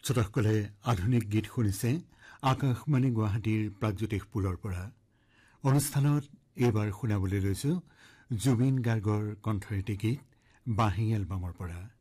শ্ৰোতাসকলে আধুনিক গীত শুনিছে আকাশবাণী গুৱাহাটীৰ প্ৰাগজ্যোতিষপুৰৰ পৰা। অনুষ্ঠানত এইবাৰ শুনাবলৈ লৈছো জুবিন গাৰ্গৰ কণ্ঠৰীতি গীত বাঁহী এলবামৰ পৰা।